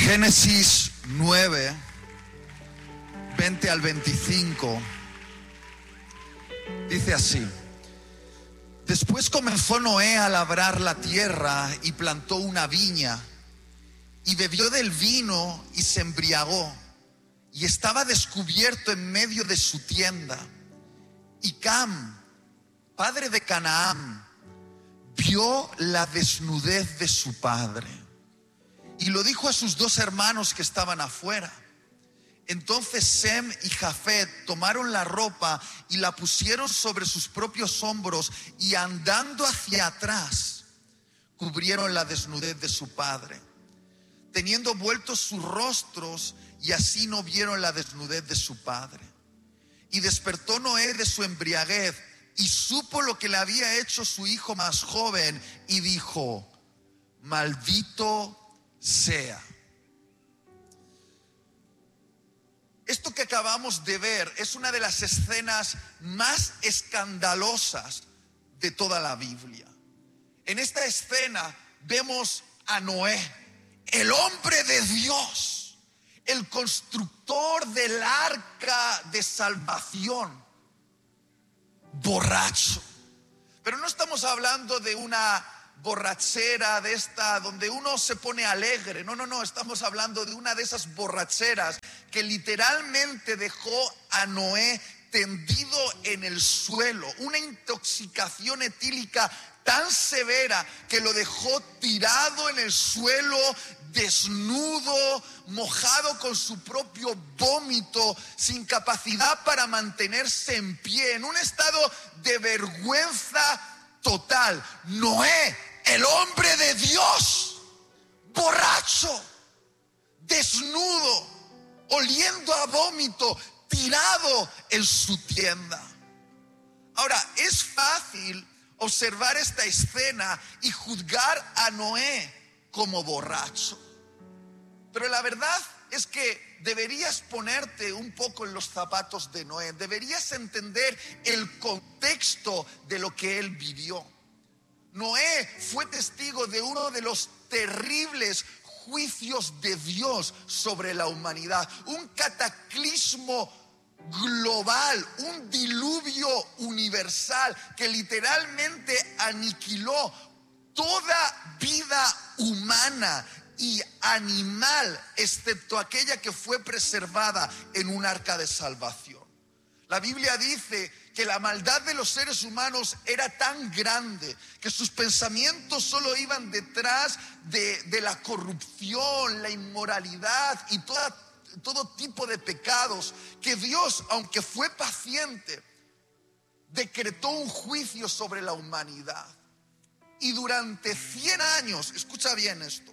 Génesis 9, 20 al 25, dice así: Después comenzó Noé a labrar la tierra y plantó una viña y bebió del vino y se embriagó y estaba descubierto en medio de su tienda. Y Cam, padre de Canaán, vio la desnudez de su padre y lo dijo a sus dos hermanos que estaban afuera. Entonces Sem y Jafet tomaron la ropa y la pusieron sobre sus propios hombros y andando hacia atrás cubrieron la desnudez de su padre, teniendo vueltos sus rostros, y así no vieron la desnudez de su padre. Y despertó Noé de su embriaguez y supo lo que le había hecho su hijo más joven y dijo: maldito sea. Esto que acabamos de ver es una de las escenas más escandalosas de toda la Biblia. En esta escena vemos a Noé, el hombre de Dios, el constructor del arca de salvación, borracho. Pero no estamos hablando de una borrachera de esta donde uno se pone alegre. No, estamos hablando de una de esas borracheras que literalmente dejó a Noé tendido en el suelo, una intoxicación etílica tan severa que lo dejó tirado en el suelo, desnudo, mojado con su propio vómito, sin capacidad para mantenerse en pie, en un estado de vergüenza total. Noé, el hombre de Dios, borracho, desnudo, oliendo a vómito, tirado en su tienda. Ahora, es fácil observar esta escena y juzgar a Noé como borracho, pero la verdad es que deberías ponerte un poco en los zapatos de Noé. Deberías entender el contexto de lo que él vivió. Noé fue testigo de uno de los terribles juicios de Dios sobre la humanidad, un cataclismo global, un diluvio universal que literalmente aniquiló toda vida humana y animal, excepto aquella que fue preservada en un arca de salvación. La Biblia dice que la maldad de los seres humanos era tan grande que sus pensamientos solo iban detrás de la corrupción, la inmoralidad y todo tipo de pecados, que Dios, aunque fue paciente, decretó un juicio sobre la humanidad. Y durante 100 años, escucha bien esto,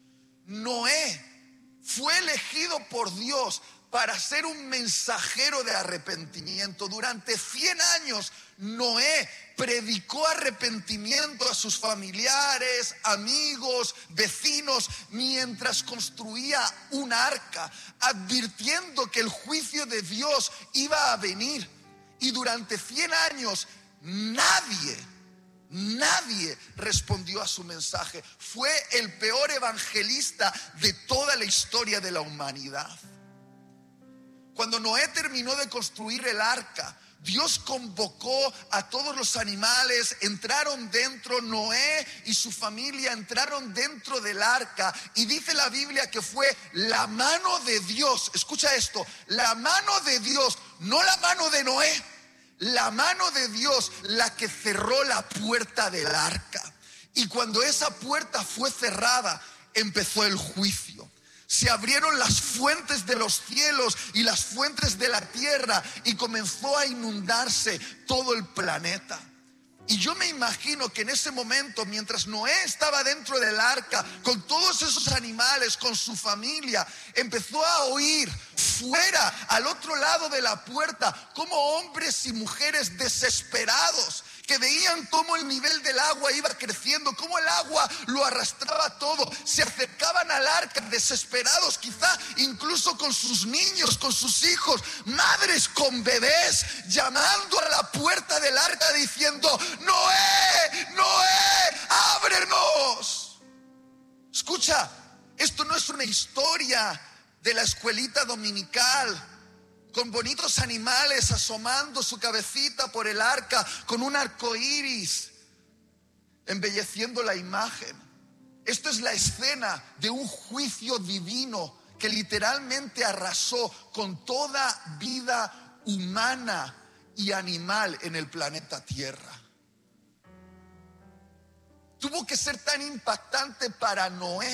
Noé fue elegido por Dios para ser un mensajero de arrepentimiento. Durante 100 años Noé predicó arrepentimiento a sus familiares, amigos, vecinos, mientras construía un arca, advirtiendo que el juicio de Dios iba a venir. Y durante 100 años nadie respondió a su mensaje. Fue el peor evangelista de toda la historia de la humanidad. Cuando Noé terminó de construir el arca, Dios convocó a todos los animales, entraron dentro, Noé y su familia entraron dentro del arca, y dice la Biblia que fue la mano de Dios, escucha esto, la mano de Dios, no la mano de Noé, la mano de Dios la que cerró la puerta del arca. Y cuando esa puerta fue cerrada, empezó el juicio. Se abrieron las fuentes de los cielos y las fuentes de la tierra y comenzó a inundarse todo el planeta. Y yo me imagino que en ese momento, mientras Noé estaba dentro del arca, con todos esos animales, con su familia, empezó a oír fuera, al otro lado de la puerta, como hombres y mujeres desesperados, que veían cómo el nivel del agua iba creciendo, cómo el agua lo arrastraba todo, se acercaban al arca desesperados, quizá incluso con sus niños, con sus hijos, madres con bebés, llamando a la puerta del arca diciendo: Noé, Noé, ábrenos. Escucha, Esto no es una historia de la escuelita dominical con bonitos animales asomando su cabecita por el arca, con un arco iris embelleciendo la imagen. Esto es la escena de un juicio divino que literalmente arrasó con toda vida humana y animal en el planeta Tierra. Tuvo que ser tan impactante para Noé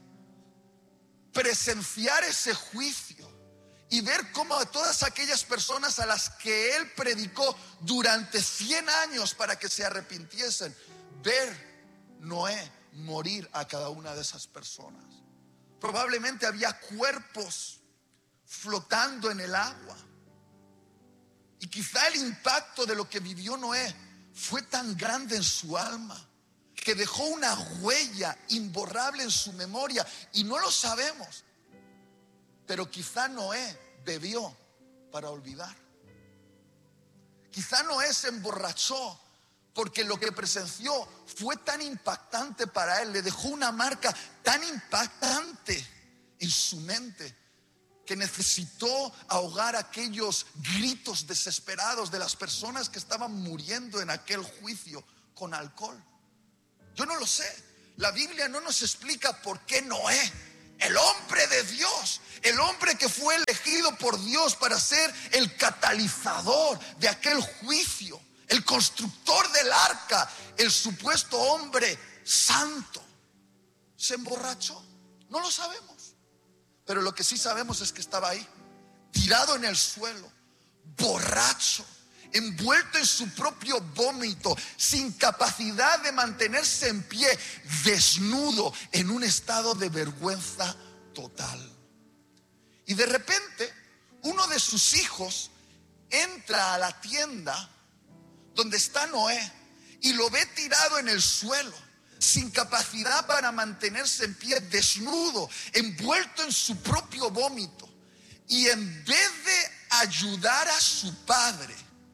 presenciar ese juicio y ver cómo a todas aquellas personas a las que él predicó durante 100 años para que se arrepintiesen, ver Noé morir a cada una de esas personas. Probablemente había cuerpos flotando en el agua. Y quizá el impacto de lo que vivió Noé fue tan grande en su alma que dejó una huella imborrable en su memoria, y no lo sabemos. Pero quizá Noé bebió para olvidar. Quizá Noé se emborrachó porque lo que presenció fue tan impactante para él, le dejó una marca tan impactante en su mente que necesitó ahogar aquellos gritos desesperados de las personas que estaban muriendo en aquel juicio con alcohol. Yo no lo sé. La Biblia no nos explica por qué Noé, el hombre de Dios, el hombre que fue elegido por Dios para ser el catalizador de aquel juicio, el constructor del arca, el supuesto hombre santo, se emborrachó. No lo sabemos. Pero lo que sí sabemos es que estaba ahí, tirado en el suelo, borracho, envuelto en su propio vómito, sin capacidad de mantenerse en pie, desnudo, en un estado de vergüenza total. Y de repente, uno de sus hijos entra a la tienda donde está Noé y lo ve tirado en el suelo, sin capacidad para mantenerse en pie, desnudo, envuelto en su propio vómito. Y en vez de ayudar a su padre,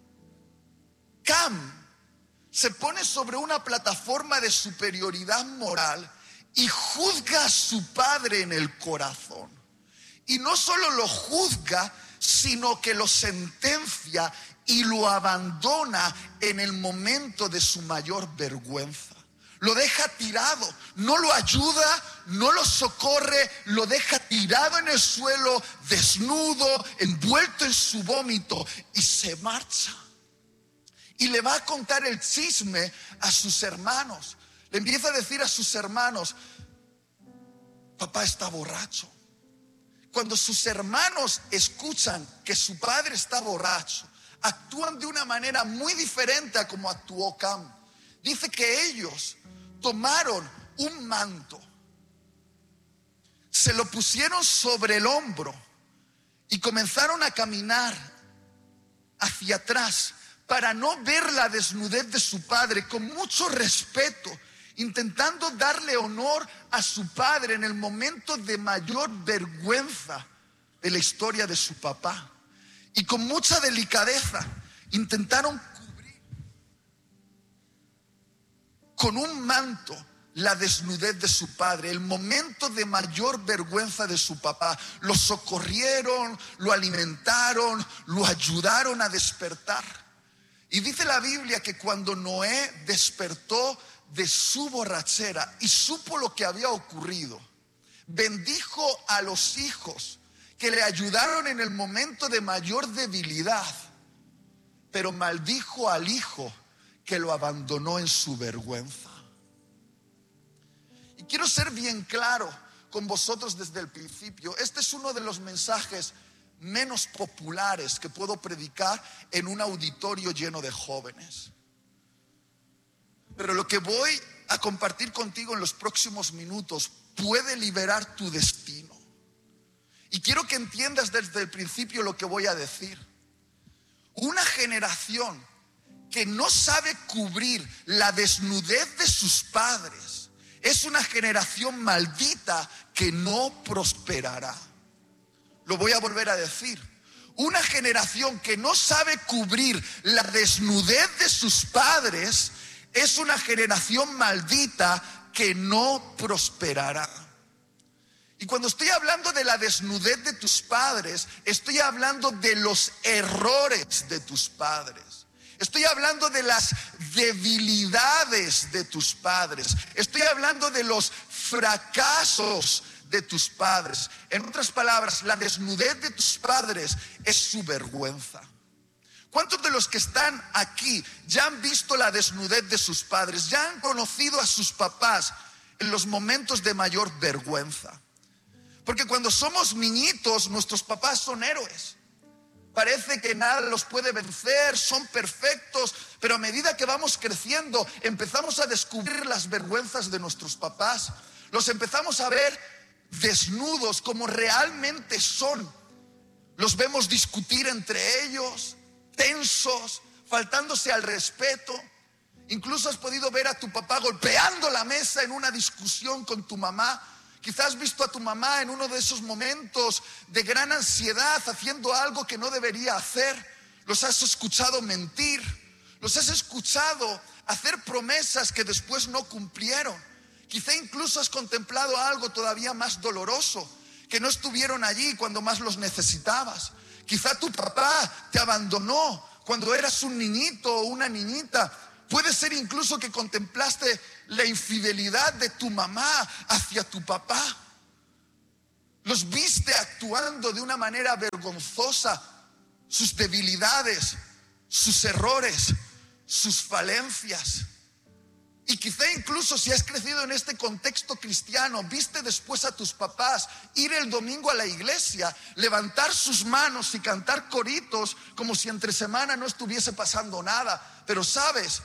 Cam se pone sobre una plataforma de superioridad moral y juzga a su padre en el corazón. Y no solo lo juzga, sino que lo sentencia y lo abandona en el momento de su mayor vergüenza. Lo deja tirado, no lo ayuda, no lo socorre, lo deja tirado en el suelo, desnudo, envuelto en su vómito, y se marcha. Y le va a contar el chisme a sus hermanos. Le empieza a decir a sus hermanos: papá está borracho. Cuando sus hermanos escuchan que su padre está borracho, actúan de una manera muy diferente a como actuó Cam. Dice que ellos tomaron un manto, se lo pusieron sobre el hombro y comenzaron a caminar hacia atrás para no ver la desnudez de su padre, con mucho respeto, intentando darle honor a su padre en el momento de mayor vergüenza de la historia de su papá. Y con mucha delicadeza intentaron cubrir con un manto la desnudez de su padre, el momento de mayor vergüenza de su papá. Lo socorrieron, lo alimentaron, lo ayudaron a despertar. Y dice la Biblia que cuando Noé despertó de su borrachera y supo lo que había ocurrido, bendijo a los hijos que le ayudaron en el momento de mayor debilidad, pero maldijo al hijo que lo abandonó en su vergüenza. Y quiero ser bien claro con vosotros desde el principio. Este es uno de los mensajes menos populares que puedo predicar en un auditorio lleno de jóvenes. Pero lo que voy a compartir contigo en los próximos minutos puede liberar tu destino. Y quiero que entiendas desde el principio lo que voy a decir. Una generación que no sabe cubrir la desnudez de sus padres es una generación maldita que no prosperará. Lo voy a volver a decir. Una generación que no sabe cubrir la desnudez de sus padres es una generación maldita que no prosperará. Y cuando estoy hablando de la desnudez de tus padres, estoy hablando de los errores de tus padres. Estoy hablando de las debilidades de tus padres. Estoy hablando de los fracasos de tus padres. En otras palabras, la desnudez de tus padres es su vergüenza. ¿Cuántos de los que están aquí ya han visto la desnudez de sus padres? Ya han conocido a sus papás en los momentos de mayor vergüenza. Porque cuando somos niñitos, nuestros papás son héroes. Parece que nada los puede vencer, son perfectos. Pero a medida que vamos creciendo, empezamos a descubrir las vergüenzas de nuestros papás. Los empezamos a ver desnudos como realmente son. Los vemos discutir entre ellos, tensos, faltándose al respeto. Incluso has podido ver a tu papá golpeando la mesa en una discusión con tu mamá. Quizás has visto a tu mamá en uno de esos momentos de gran ansiedad haciendo algo que no debería hacer. Los has escuchado mentir. Los has escuchado hacer promesas que después no cumplieron. Quizá incluso has contemplado algo todavía más doloroso, que no estuvieron allí cuando más los necesitabas. Quizá tu papá te abandonó cuando eras un niñito o una niñita. Puede ser incluso que contemplaste la infidelidad de tu mamá hacia tu papá. Los viste actuando de una manera vergonzosa, sus debilidades, sus errores, sus falencias. Y quizá incluso si has crecido en este contexto cristiano, viste después a tus papás ir el domingo a la iglesia, levantar sus manos y cantar coritos como si entre semana no estuviese pasando nada. Pero sabes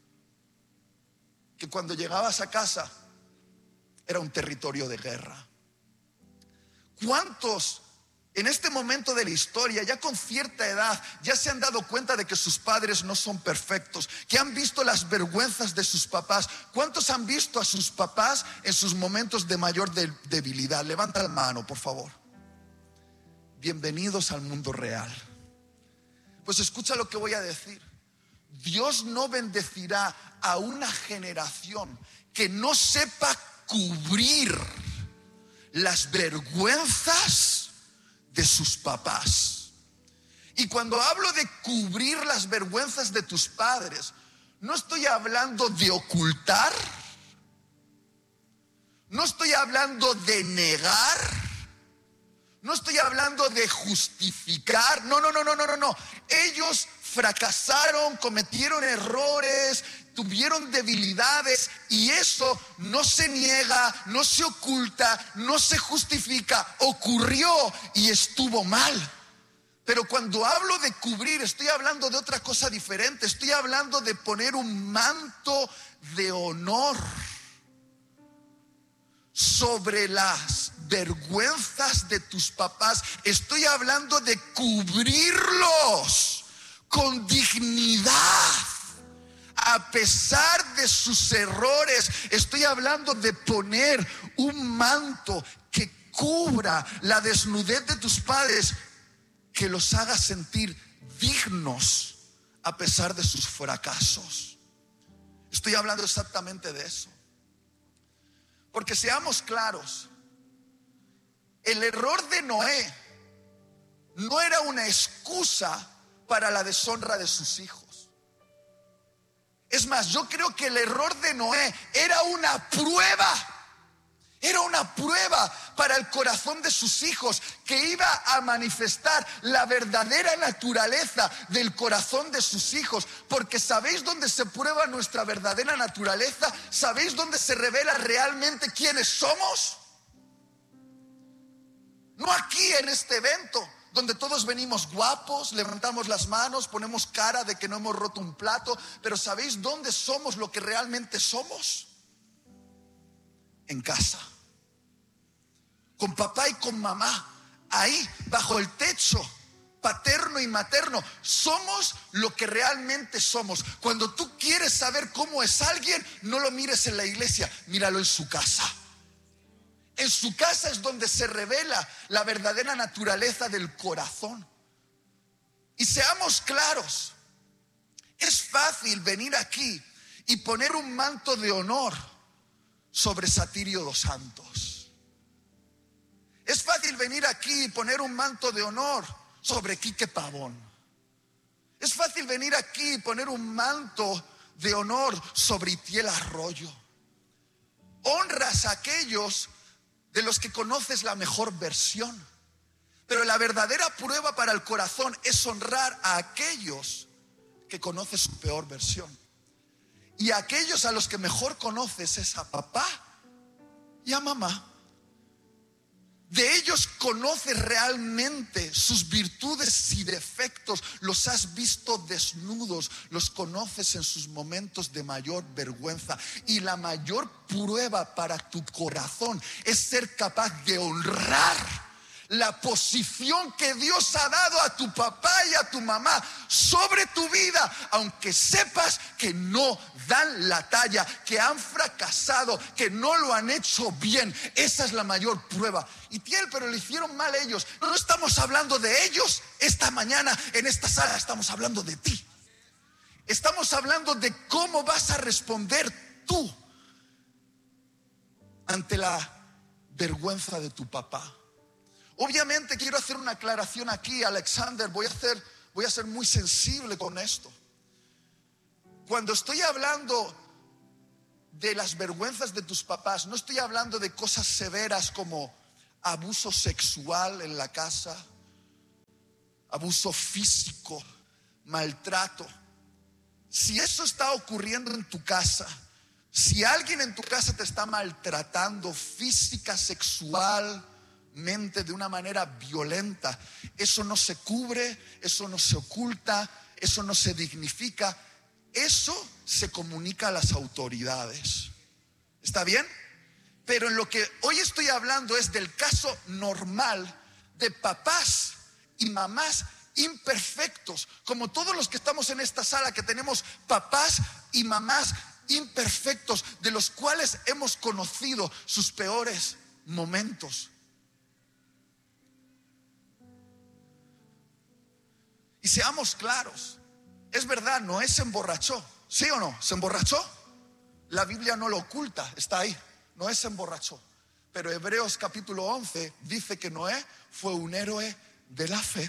que cuando llegabas a casa era un territorio de guerra. ¿Cuántos en este momento de la historia, ya con cierta edad, ya se han dado cuenta de que sus padres no son perfectos, que han visto las vergüenzas de sus papás? ¿Cuántos han visto a sus papás en sus momentos de mayor debilidad? Levanta la mano, por favor. Bienvenidos al mundo real. Pues escucha lo que voy a decir. Dios no bendecirá a una generación que no sepa cubrir las vergüenzas de sus papás. Y cuando hablo de cubrir las vergüenzas de tus padres, no estoy hablando de ocultar, no estoy hablando de negar, no estoy hablando de justificar. No. Ellos fracasaron, cometieron errores, tuvieron debilidades, y eso no se niega, no se oculta, no se justifica. Ocurrió y estuvo mal. Pero cuando hablo de cubrir, estoy hablando de otra cosa diferente. Estoy hablando de poner un manto de honor sobre las vergüenzas de tus papás. Estoy hablando de cubrirlos con dignidad a pesar de sus errores. Estoy hablando de poner un manto que cubra la desnudez de tus padres, que los haga sentir dignos a pesar de sus fracasos. Estoy hablando exactamente de eso. Porque seamos claros, el error de Noé no era una excusa para la deshonra de sus hijos. Es más, yo creo que el error de Noé era una prueba. Era una prueba para el corazón de sus hijos, que iba a manifestar la verdadera naturaleza del corazón de sus hijos. Porque ¿sabéis dónde se prueba nuestra verdadera naturaleza? ¿Sabéis dónde se revela realmente quiénes somos? No aquí en este evento, donde todos venimos guapos, levantamos las manos, ponemos cara de que no hemos roto un plato. Pero ¿sabéis dónde somos lo que realmente somos? En casa, con papá y con mamá, ahí bajo el techo paterno y materno. Somos lo que realmente somos. Cuando tú quieres saber cómo es alguien, no lo mires en la iglesia, míralo en su casa. En su casa es donde se revela la verdadera naturaleza del corazón. Y seamos claros, es fácil venir aquí y poner un manto de honor sobre Satirio dos Santos. venir aquí y poner un manto de honor sobre Quique Pavón. Es fácil venir aquí y poner un manto de honor sobre Itiel Arroyo. Honras a aquellos de los que conoces la mejor versión. Pero la verdadera prueba para el corazón es honrar a aquellos que conoces su peor versión. Y a aquellos a los que mejor conoces es a papá y a mamá. De ellos conoces realmente sus virtudes y defectos. Los has visto desnudos. Los conoces en sus momentos de mayor vergüenza. Y la mayor prueba para tu corazón es ser capaz de honrar la posición que Dios ha dado a tu papá y a tu mamá sobre tu vida, aunque sepas que no dan la talla, que han fracasado, que no lo han hecho bien. Esa es la mayor prueba. Y Itiel, pero lo hicieron mal ellos. No estamos hablando de ellos esta mañana en esta sala, estamos hablando de ti. Estamos hablando de cómo vas a responder tú ante la vergüenza de tu papá. Obviamente quiero hacer una aclaración aquí, Alexander. Voy a ser muy sensible con esto. Cuando estoy hablando de las vergüenzas de tus papás, no estoy hablando de cosas severas como abuso sexual en la casa, abuso físico, maltrato. Si eso está ocurriendo en tu casa, si alguien en tu casa te está maltratando física, sexual, de una manera violenta, eso no se cubre, eso no se oculta, eso no se dignifica, eso se comunica a las autoridades. ¿Está bien? Pero en lo que hoy estoy hablando es del caso normal de papás y mamás imperfectos, como todos los que estamos en esta sala, que tenemos papás y mamás imperfectos, de los cuales hemos conocido sus peores momentos. Y seamos claros, es verdad, Noé se emborrachó, ¿sí o no? ¿Se emborrachó? La Biblia no lo oculta, está ahí. Noé se emborrachó. Pero Hebreos capítulo 11 dice que Noé fue un héroe de la fe.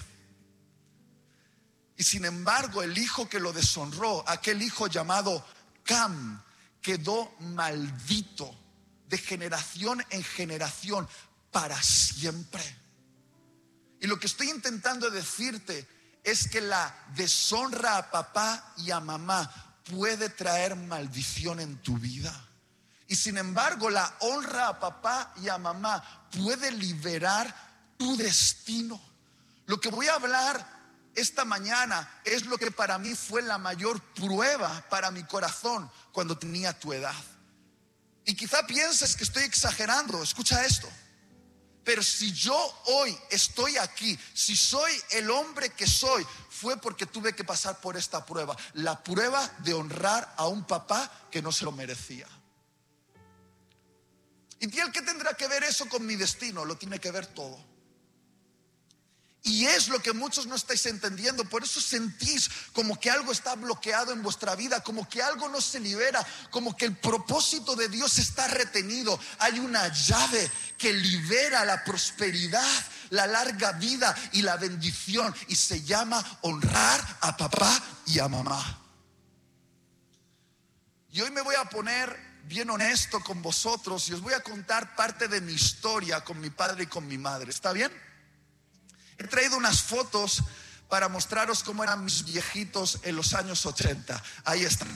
Y sin embargo, el hijo que lo deshonró, aquel hijo llamado Cam, quedó maldito de generación en generación para siempre. Y lo que estoy intentando decirte es que la deshonra a papá y a mamá puede traer maldición en tu vida. Y sin embargo, la honra a papá y a mamá puede liberar tu destino. Lo que voy a hablar esta mañana es lo que para mí fue la mayor prueba para mi corazón cuando tenía tu edad. Y quizá pienses que estoy exagerando. Escucha esto. Pero si yo hoy estoy aquí, si soy el hombre que soy, fue porque tuve que pasar por esta prueba. La prueba de honrar a un papá que no se lo merecía. ¿Y qué tendrá que ver eso con mi destino? Lo tiene que ver todo. Y es lo que muchos no estáis entendiendo. Por eso sentís como que algo está bloqueado en vuestra vida, como que algo no se libera, como que el propósito de Dios está retenido. Hay una llave que libera la prosperidad, la larga vida y la bendición, y se llama honrar a papá y a mamá. Y hoy me voy a poner bien honesto con vosotros y os voy a contar parte de mi historia con mi padre y con mi madre. ¿Está bien? He traído unas fotos para mostraros cómo eran mis viejitos en los años 80. Ahí están.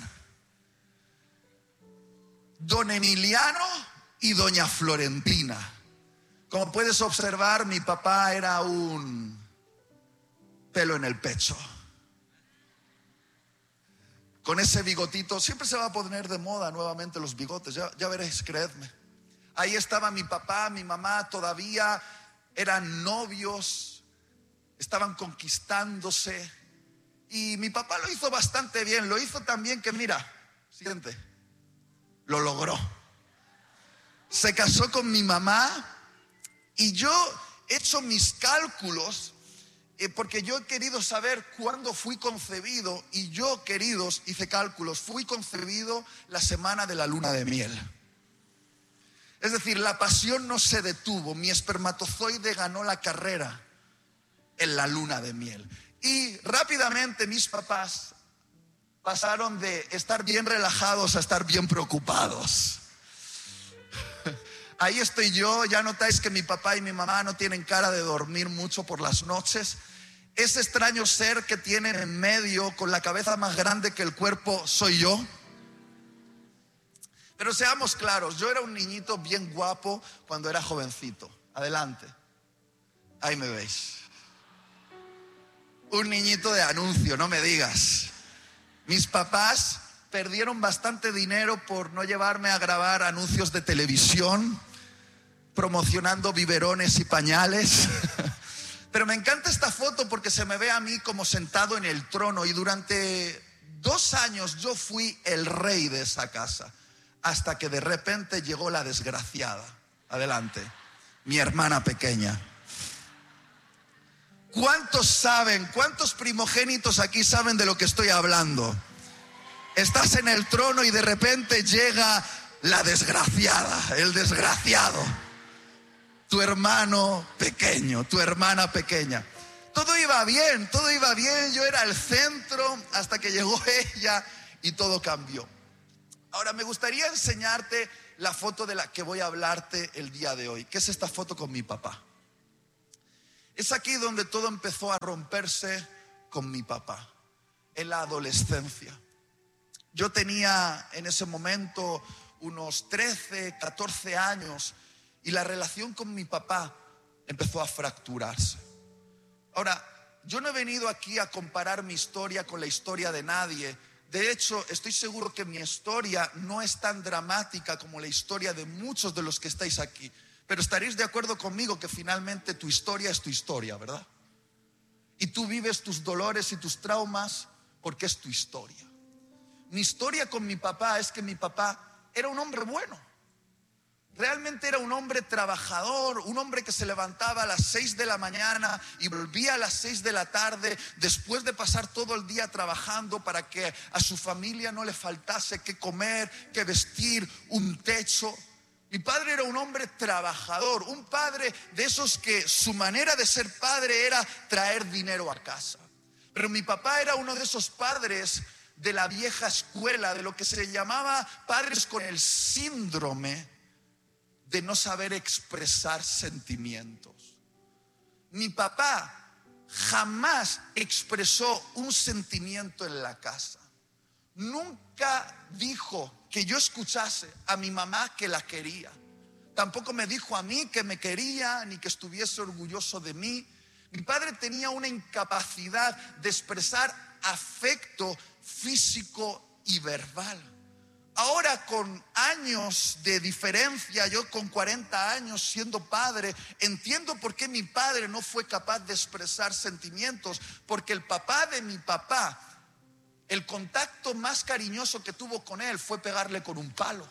Don Emiliano y doña Florentina. Como puedes observar, mi papá era un pelo en el pecho. Con ese bigotito, siempre se va a poner de moda nuevamente los bigotes, ya veréis, creedme. Ahí estaba mi papá, mi mamá, todavía eran novios, estaban conquistándose. Y mi papá lo hizo bastante bien, lo hizo tan bien que mira, siguiente, lo logró. Se casó con mi mamá y yo he hecho mis cálculos porque yo he querido saber cuándo fui concebido. Y yo, queridos, hice cálculos, fui concebido la semana de la luna de miel. Es decir, la pasión no se detuvo. Mi espermatozoide ganó la carrera en la luna de miel. Y rápidamente mis papás pasaron de estar bien relajados a estar bien preocupados. Ahí estoy yo, ya notáis que mi papá y mi mamá no tienen cara de dormir mucho por las noches. Ese extraño ser que tienen en medio, con la cabeza más grande que el cuerpo, soy yo. Pero seamos claros, yo era un niñito bien guapo cuando era jovencito. Adelante, ahí me veis. Un niñito de anuncio, no me digas. Mis papás perdieron bastante dinero por no llevarme a grabar anuncios de televisión, promocionando biberones y pañales. Pero me encanta esta foto porque se me ve a mí como sentado en el trono, y durante 2 años yo fui el rey de esa casa, hasta que de repente llegó la desgraciada. Adelante, mi hermana pequeña. ¿Cuántos saben, cuántos primogénitos aquí saben de lo que estoy hablando? Estás en el trono y de repente llega la desgraciada, el desgraciado. Tu hermano pequeño, tu hermana pequeña. Todo iba bien, yo era el centro hasta que llegó ella y todo cambió. Ahora me gustaría enseñarte la foto de la que voy a hablarte el día de hoy, que es esta foto con mi papá. Es aquí donde todo empezó a romperse con mi papá, en la adolescencia. Yo tenía en ese momento unos 13, 14 años y la relación con mi papá empezó a fracturarse. Ahora, yo no he venido aquí a comparar mi historia con la historia de nadie. De hecho, estoy seguro que mi historia no es tan dramática como la historia de muchos de los que estáis aquí. Pero estaréis de acuerdo conmigo que finalmente tu historia es tu historia, ¿verdad? Y tú vives tus dolores y tus traumas porque es tu historia. Mi historia con mi papá es que mi papá era un hombre bueno. Realmente era un hombre trabajador, un hombre que se levantaba a las 6 de la mañana y volvía a las 6 de la tarde después de pasar todo el día trabajando para que a su familia no le faltase qué comer, qué vestir, un techo. Mi padre era un hombre trabajador, un padre de esos que su manera de ser padre era traer dinero a casa. Pero mi papá era uno de esos padres de la vieja escuela, de lo que se llamaba padres con el síndrome de no saber expresar sentimientos. Mi papá jamás expresó un sentimiento en la casa. Nunca dijo que yo escuchase a mi mamá que la quería. Tampoco me dijo a mí que me quería ni que estuviese orgulloso de mí. Mi padre tenía una incapacidad de expresar afecto físico y verbal. Ahora, con años de diferencia, yo con 40 años siendo padre, entiendo por qué mi padre no fue capaz de expresar sentimientos, porque el papá de mi papá, el contacto más cariñoso que tuvo con él fue pegarle con un palo.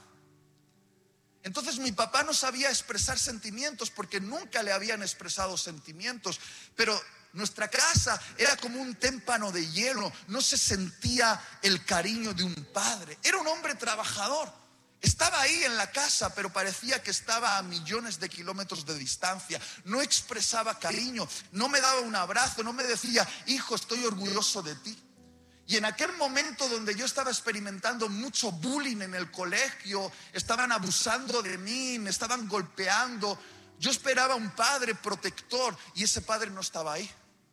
Entonces mi papá no sabía expresar sentimientos porque nunca le habían expresado sentimientos, pero nuestra casa era como un témpano de hielo, no se sentía el cariño de un padre. Era un hombre trabajador, estaba ahí en la casa, pero parecía que estaba a millones de kilómetros de distancia. No expresaba cariño, no me daba un abrazo, no me decía, hijo, estoy orgulloso de ti. Y en aquel momento donde yo estaba experimentando mucho bullying en el colegio, estaban abusando de mí, me estaban golpeando, yo esperaba un padre protector y ese padre no estaba ahí.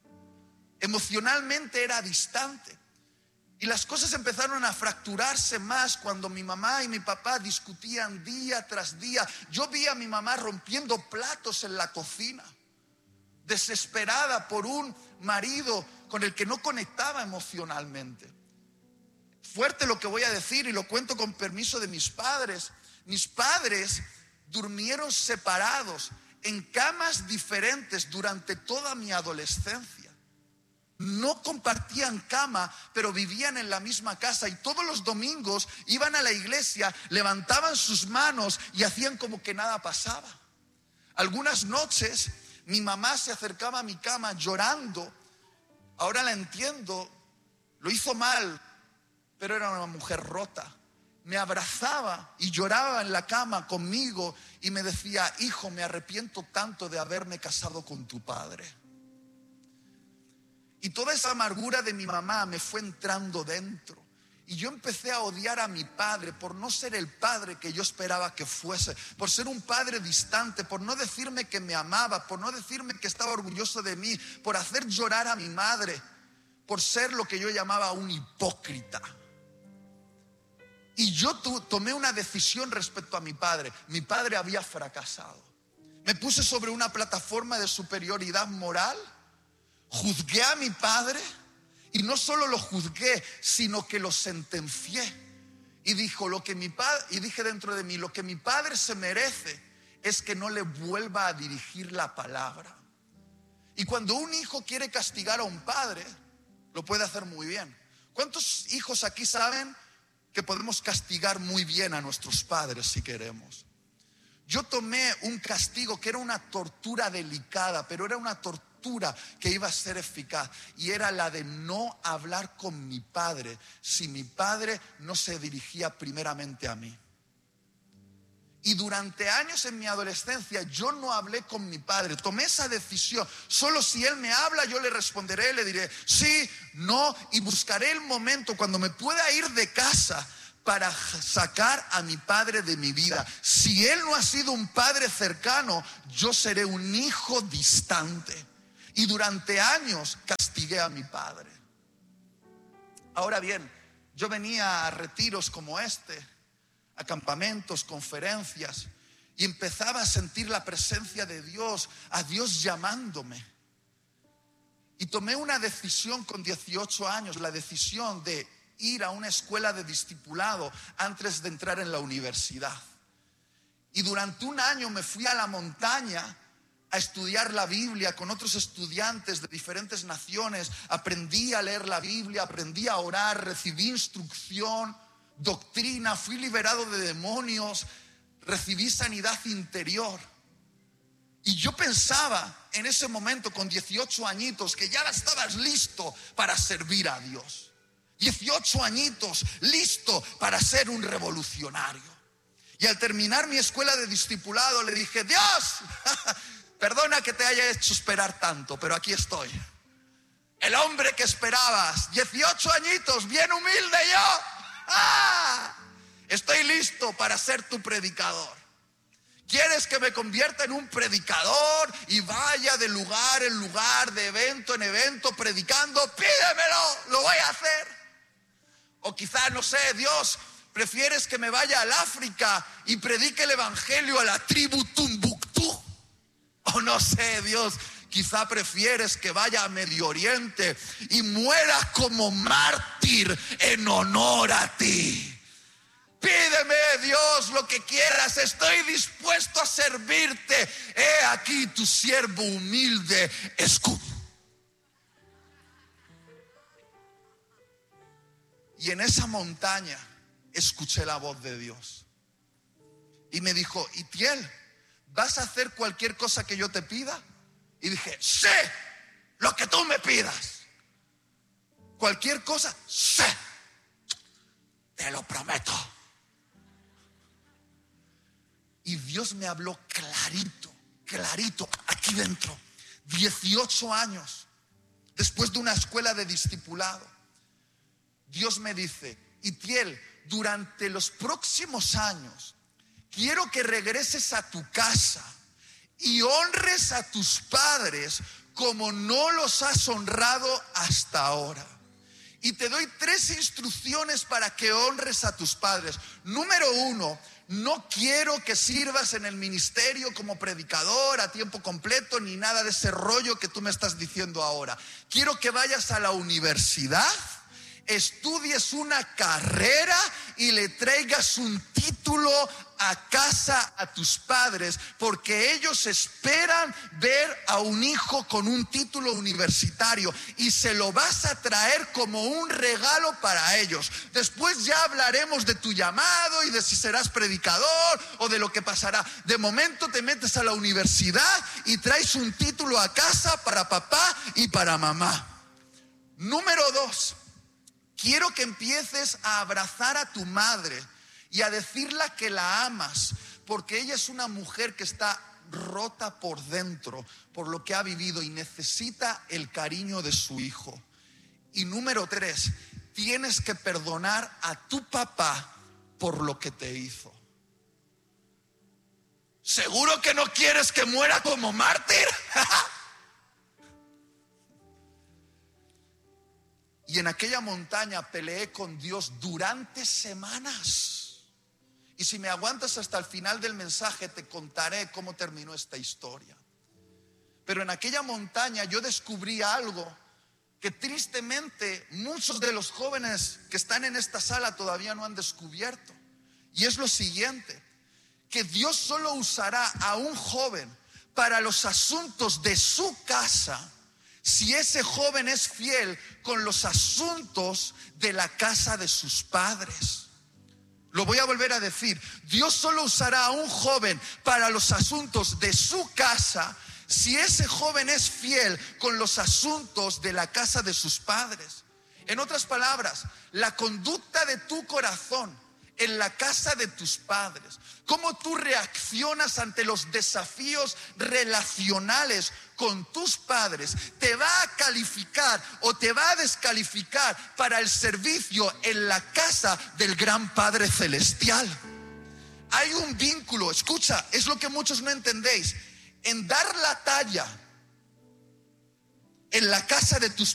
Emocionalmente era distante. Y las cosas empezaron a fracturarse más cuando mi mamá y mi papá discutían día tras día. Yo vi a mi mamá rompiendo platos en la cocina, desesperada por un marido con el que no conectaba emocionalmente. Fuerte lo que voy a decir y lo cuento con permiso de mis padres. Mis padres durmieron separados en camas diferentes durante toda mi adolescencia. No compartían cama, pero vivían en la misma casa y todos los domingos iban a la iglesia, levantaban sus manos y hacían como que nada pasaba. Algunas noches mi mamá se acercaba a mi cama llorando. Ahora la entiendo, lo hizo mal, pero era una mujer rota. me abrazaba y lloraba en la cama conmigo y me decía: hijo, me arrepiento tanto de haberme casado con tu padre. Y toda esa amargura de mi mamá me fue entrando dentro. Y yo empecé a odiar a mi padre por no ser el padre que yo esperaba que fuese, por ser un padre distante, por no decirme que me amaba, por no decirme que estaba orgulloso de mí, por hacer llorar a mi madre, por ser lo que yo llamaba un hipócrita. Y yo tomé una decisión respecto a mi padre. Mi padre había fracasado. Me puse sobre una plataforma de superioridad moral, juzgué a mi padre. Y no solo lo juzgué, sino que lo sentencié. Y dije dentro de mí: lo que mi padre se merece es que no le vuelva a dirigir la palabra. Y cuando un hijo quiere castigar a un padre, lo puede hacer muy bien. ¿Cuántos hijos aquí saben que podemos castigar muy bien a nuestros padres si queremos? Yo tomé un castigo que era una tortura delicada, pero era una tortura que iba a ser eficaz, y era la de no hablar con mi padre si mi padre no se dirigía primeramente a mí. Y durante años en mi adolescencia yo no hablé con mi padre. Tomé esa decisión: solo si él me habla yo le responderé, le diré sí, no, y buscaré el momento cuando me pueda ir de casa para sacar a mi padre de mi vida. Si él no ha sido un padre cercano, yo seré un hijo distante. Y durante años castigué a mi padre. Ahora bien, yo venía a retiros como este, a campamentos, conferencias, y empezaba a sentir la presencia de Dios, a Dios llamándome. Y tomé una decisión con 18 años, la decisión de ir a una escuela de discipulado antes de entrar en la universidad. Y durante un año me fui a la montaña a estudiar la Biblia con otros estudiantes de diferentes naciones. Aprendí a leer la Biblia, aprendí a orar, recibí instrucción, doctrina, fui liberado de demonios, recibí sanidad interior. Y yo pensaba en ese momento, con 18 añitos, que ya estabas listo para servir a Dios. 18 añitos, listo para ser un revolucionario. Y al terminar mi escuela de discipulado le dije: Dios, perdona que te haya hecho esperar tanto, pero aquí estoy. El hombre que esperabas, 18 añitos, bien humilde yo. Estoy listo para ser tu predicador. ¿Quieres que me convierta en un predicador y vaya de lugar en lugar, de evento en evento, predicando? Pídemelo, lo voy a hacer. O quizás, no sé, Dios, ¿prefieres que me vaya al África y predique el evangelio a la tribu Tumbuctú? O no sé, Dios, quizá prefieres que vaya a Medio Oriente y muera como mártir en honor a ti. Pídeme, Dios, lo que quieras, estoy dispuesto a servirte. He aquí tu siervo humilde, escucha. Y en esa montaña escuché la voz de Dios. Y me dijo: Itiel, ¿vas a hacer cualquier cosa que yo te pida? Y dije: sí, lo que tú me pidas. Cualquier cosa, sí, te lo prometo. Y Dios me habló clarito, aquí dentro. 18 años después de una escuela de discipulado, Dios me dice: Itiel, durante los próximos años quiero que regreses a tu casa y honres a tus padres como no los has honrado hasta ahora. Y te doy 3 instrucciones para que honres a tus padres. Número 1, no quiero que sirvas en el ministerio como predicador a tiempo completo ni nada de ese rollo que tú me estás diciendo ahora. Quiero que vayas a la universidad, estudies una carrera y le traigas un título a casa a tus padres, porque ellos esperan ver a un hijo con un título universitario y se lo vas a traer como un regalo para ellos. Después ya hablaremos de tu llamado y de si serás predicador o de lo que pasará. De momento te metes a la universidad y traes un título a casa para papá y para mamá. Número 2, quiero que empieces a abrazar a tu madre y a decirle que la amas, porque ella es una mujer que está rota por dentro por lo que ha vivido y necesita el cariño de su hijo. Y número 3, tienes que perdonar a tu papá por lo que te hizo. ¿Seguro que no quieres que muera como mártir? Y en aquella montaña peleé con Dios durante semanas. Y si me aguantas hasta el final del mensaje, te contaré cómo terminó esta historia. Pero en aquella montaña yo descubrí algo que tristemente muchos de los jóvenes que están en esta sala todavía no han descubierto. Y es lo siguiente: que Dios solo usará a un joven para los asuntos de su casa si ese joven es fiel con los asuntos de la casa de sus padres. Lo voy a volver a decir: Dios solo usará a un joven para los asuntos de su casa si ese joven es fiel con los asuntos de la casa de sus padres. En otras palabras, la conducta de tu corazón en la casa de tus padres, cómo tú reaccionas ante los desafíos relacionales con tus padres, te va a calificar o te va a descalificar para el servicio en la casa del gran Padre Celestial. Hay un vínculo, escucha, es lo que muchos no entendéis, en dar la talla en la casa de tus